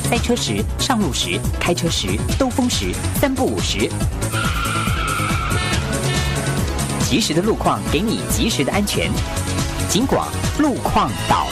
塞车时、上路时、开车时、兜风时，3不5时。及时的路况给你及时的安全。警广路况岛。